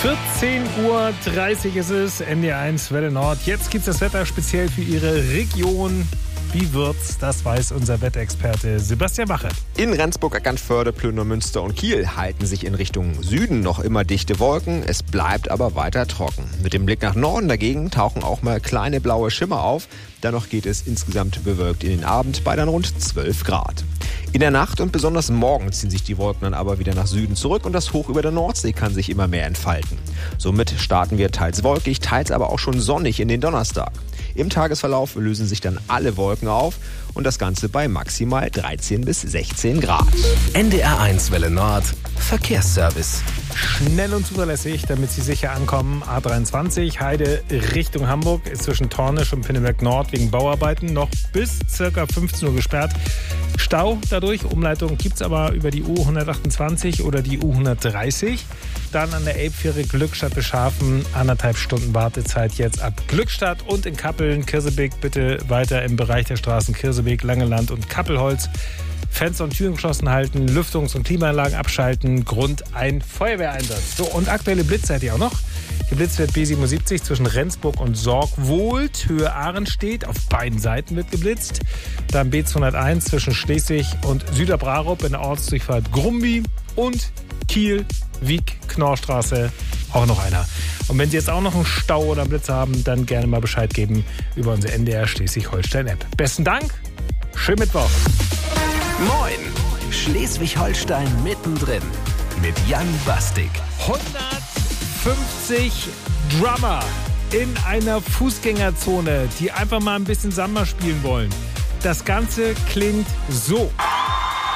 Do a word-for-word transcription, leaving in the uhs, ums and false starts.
vierzehn Uhr dreißig ist es, N D R eins Welle Nord. Jetzt gibt's das Wetter speziell für Ihre Region. Wie wird's? Das weiß unser Wetterexperte Sebastian Wache. In Rendsburg, Eckernförde, Plünder, Münster und Kiel halten sich in Richtung Süden noch immer dichte Wolken. Es bleibt aber weiter trocken. Mit dem Blick nach Norden dagegen tauchen auch mal kleine blaue Schimmer auf. Dennoch geht es insgesamt bewölkt in den Abend bei dann rund zwölf Grad. In der Nacht und besonders morgen ziehen sich die Wolken dann aber wieder nach Süden zurück und das Hoch über der Nordsee kann sich immer mehr entfalten. Somit starten wir teils wolkig, teils aber auch schon sonnig in den Donnerstag. Im Tagesverlauf lösen sich dann alle Wolken auf und das Ganze bei maximal dreizehn bis sechzehn Grad. N D R eins Welle Nord Verkehrsservice. Schnell und zuverlässig, damit Sie sicher ankommen. A dreiundzwanzig, Heide Richtung Hamburg, ist zwischen Tornisch und Pinneberg Nord wegen Bauarbeiten noch bis ca. fünfzehn Uhr gesperrt. Stau dadurch, Umleitung gibt es aber über die U hundertachtundzwanzig oder die U hundertdreißig. Dann an der Elbfähre Glückstadt Beschafen, anderthalb Stunden Wartezeit jetzt ab Glückstadt und in Kappeln, Kirsebek bitte weiter im Bereich der Straßen Kirsebek, Langeland und Kappelholz. Fenster und Türen geschlossen halten, Lüftungs- und Klimaanlagen abschalten, Grund ein Feuerwehreinsatz. So, und aktuelle Blitze hätte ich auch noch. Die Blitzwert B siebenundsiebzig zwischen Rendsburg und Sorgwold, Höhe Ahrenstedt, auf beiden Seiten wird geblitzt. Dann B zweihunderteins zwischen Schleswig und Süderbrarup in der Ortsdurchfahrt Grumbi und Kiel, Wiek, Knorrstraße, auch noch einer. Und wenn Sie jetzt auch noch einen Stau oder einen Blitz haben, dann gerne mal Bescheid geben über unsere N D R Schleswig-Holstein-App. Besten Dank, schönen Mittwoch. Moin, Schleswig-Holstein mittendrin mit Jan Bastik. hundertfünfzig Drummer in einer Fußgängerzone, die einfach mal ein bisschen Samba spielen wollen. Das Ganze klingt so.